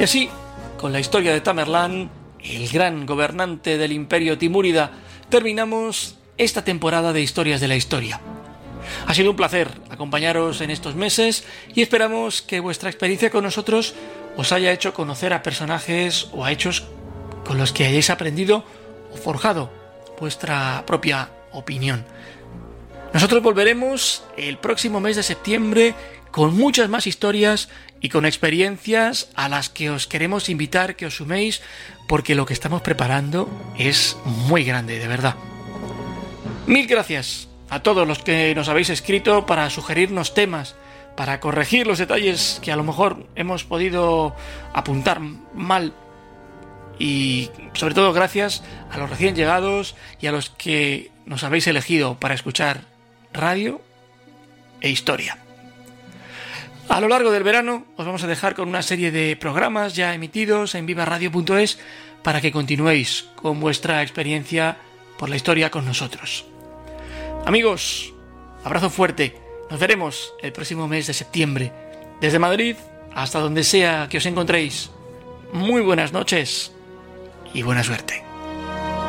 Y así, con la historia de Tamerlán, el gran gobernante del Imperio Timúrida, terminamos esta temporada de Historias de la Historia. Ha sido un placer acompañaros en estos meses y esperamos que vuestra experiencia con nosotros os haya hecho conocer a personajes o a hechos con los que hayáis aprendido o forjado vuestra propia opinión. Nosotros volveremos el próximo mes de septiembre con muchas más historias y con experiencias a las que os queremos invitar que os suméis, porque lo que estamos preparando es muy grande, de verdad. Mil gracias a todos los que nos habéis escrito para sugerirnos temas, para corregir los detalles que a lo mejor hemos podido apuntar mal, y sobre todo gracias a los recién llegados y a los que nos habéis elegido para escuchar radio e historia. A lo largo del verano os vamos a dejar con una serie de programas ya emitidos en vivaradio.es para que continuéis con vuestra experiencia por la historia con nosotros. Amigos, abrazo fuerte. Nos veremos el próximo mes de septiembre. Desde Madrid hasta donde sea que os encontréis. Muy buenas noches y buena suerte.